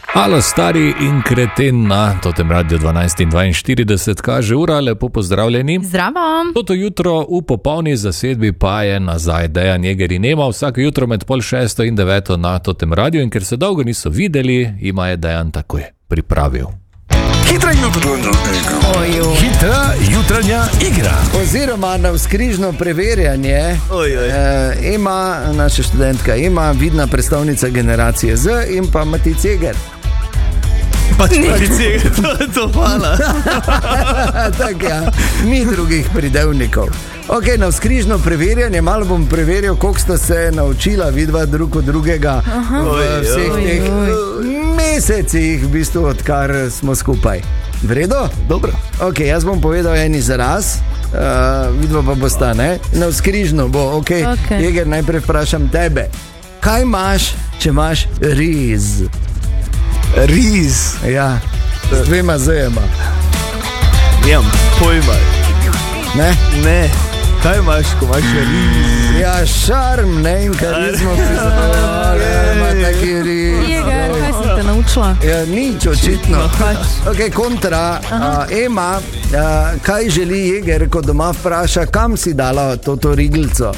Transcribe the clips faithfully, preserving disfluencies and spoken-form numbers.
Alo, stari in kreten na Totem Radio dvanajst in dvainštirideset, kaže ura, lepo pozdravljeni. Zdravo. Toto jutro v popolni zasedbi pa je nazaj Dejan Jeger in Ema, vsako jutro med pol šesto in deveto na Totem Radio, in ker se dolgo niso videli, ima je Dejan takoj pripravil. Hitra jutranja igra. Hitra jutranja igra. Oziroma na vzkrižno preverjanje. Oj, oj. E, Ema, naša študentka Ema, vidna predstavnica generacije Z, in pa Matic Jeger. Pač Matic Jeger, to je to, hvala. Tak, ja. Ni drugih pridevnikov. Ok, na vzkrižno preverjanje, malo bom preveril, koliko sta se naučila vidva drug od drugega. Aha. V vseh oj, teh oj. mesecih, v bistvu, odkar smo skupaj. V redu? Dobro. Ok, jaz bom povedal en izraz, uh, vidva pa bosta, ne? Na vzkrižno bo, ok. Ok. Jeger, najprej vprašam tebe. Kaj imaš, če imaš riz? Riz. Ja, s dvema zajema. Nijem pojma. Ne? Ne. Kaj imaš, ko imaš riz? Ja, šarm, ne, in karizmo prizadovoljali, ima taki riz. Jeger, kaj si te naučila? Ja, nič očitno. Ok, kontra, uh, Ema, uh, kaj želi Jeger, ko doma vpraša, kam si dala to, to riglico?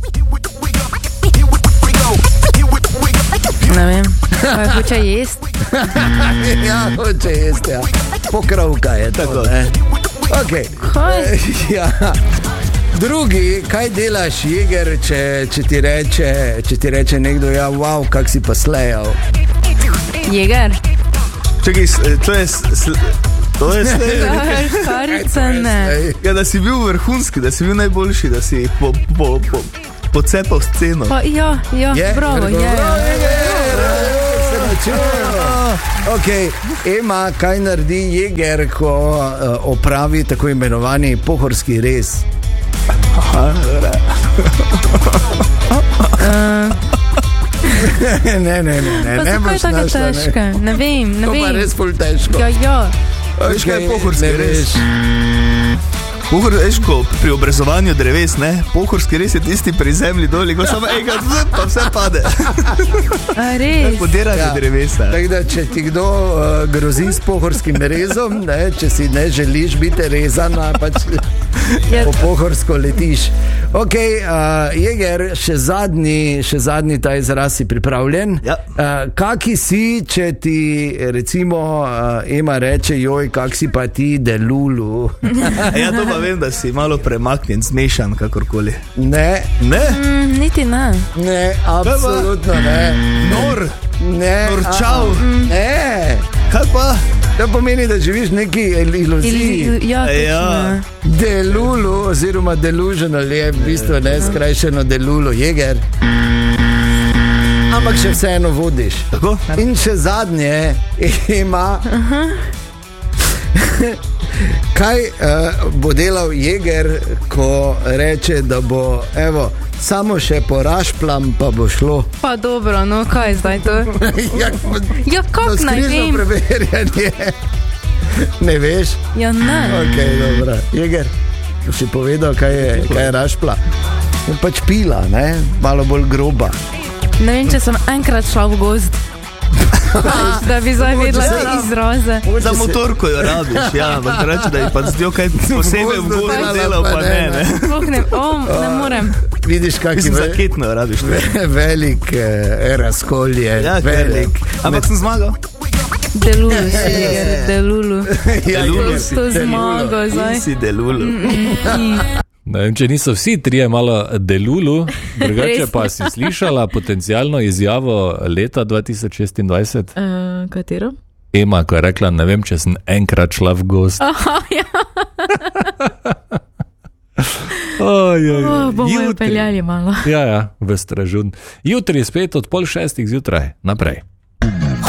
Ne vem, kaj hoče jest? Ja, hoče jesti, ja. Pokrovka je to, Tako. ne. Ok. Kaj? Ja. Drugi, kaj delaš, Jeger, če, če, ti reče, če ti reče nekdo, ja, wow, kak si pa slejal? Jeger? Čekaj, s- to je... s- s- To je slej. Karica ne. Ja, da si bil vrhunski, da si bil najboljši, da si po, po, po, pocepal sceno. Pa ja, ja, Je? bravo, je. Bravo, Jeger, se načujo. Ok, Ema, kaj naredi Jeger, ko uh, opravi tako imenovani pohorski rez? ne, ne, ne, ne, Pa ne zakaj boš tako našla, ne. težko? Ne vem, ne To pa vem. res ful težko. Ja, ja. Veš, kaj je pohorski ne rez? veš. Pohor, veš, ko pri obrezovanju dreves, ne? Pohorski res je tisti pri zemlji doli, ko samo enkrat zp, pa vse pade. A res? Podiraš Ja. drevesa. Tako da, če ti kdo uh, grozi s pohorskim rezom, ne, če si ne želiš biti rezana, pač Ja. po pohorsko letiš. Ok, uh, Jeger, še zadnji, še zadnji ta izraz si pripravljen. Ja. Uh, kaki si, če ti recimo uh, Ema reče, joj, kak si pa ti delulu? Ja, to pa vem, da si malo premaknjen, zmešan, kakorkoli. Ne, Ne? Mm, niti ne. ne, absolutno ne. Nor. Ne, Norčav. a- Ne. Kaj pa? To pomeni, da živiš neki iluziji. Ili, ja, Ja. točno. Delulu oziroma delusional je v bistvu ne skrajšeno delulu, Jeger. Ampak še vseeno vodiš. Tako? In še zadnje ima. Kaj uh, bo delal Jeger, ko reče, da bo, evo, samo še porašplam, pa bo šlo. Pa dobro, no kaj zdaj to? Ja, Ja, kak naj skrižno vem? preverjanje. Ne veš? Ja, ne. Ok, dobro. Jeger, si povedal, kaj je, kaj je rašpla? Je pač pila, ne? Malo bolj groba. Ne vem, če sem enkrat šla v gozd. Da bi zdaj vedela te izraze. Za motorko jo rabiš, ja, ampak reče, da je pa zdijo kaj posebej v gozdu gozdu delala, delal, pa pa ne, ne, ne. ne. Sploh ne, o, ne morem. Vidiš, kak je Mislim, za ketno jo rabiš. Ne? velik eh, razkol je. Ja, velik. Ampak sem zmagal. Delulu si, Jeger, delulu. Ja, Delulu je, si. To zmago zdaj. Si delulu. Ne vem, če niso vsi trije malo delulu, drugače Res. pa si slišala potencialno izjavo leta dva tisoč šestindvajset. Uh, katero? Ema, ko je rekla, ne vem, če sem enkrat šla v gozd. Aha, ja. Oj, oj, Oh, oj. bomo jo Jutri. peljali malo. Ja, ja, v Stražun. Jutri spet od pol šestih zjutraj. Naprej.